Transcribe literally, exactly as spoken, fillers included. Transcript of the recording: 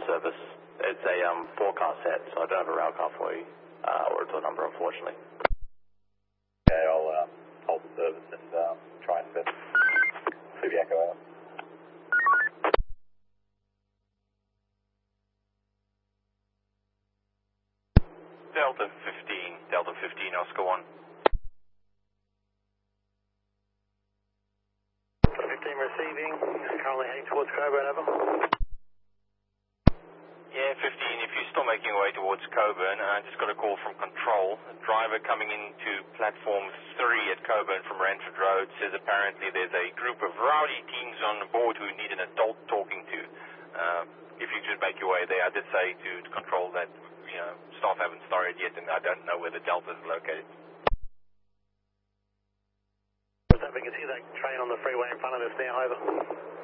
service. It's a um, four-car set, so I don't have a rail car for you, uh, or a door number, unfortunately. Okay, I'll uh, hold the service and um, try and fit C V Echo out. Delta fifteen, Delta fifteen, Oscar one. Delta fifteen receiving, currently heading towards Coburn, over. Yeah, fifteen, if you're still making your way towards Coburn, I uh, just got a call from control. A driver coming into platform three at Coburn from Ranford Road says apparently there's a group of rowdy teens on board who need an adult talking to. Uh, if you could make your way there, I did say to, to control that, you know, staff haven't started yet and I don't know where the Delta is located. We can see that train on the freeway in front of us now, over.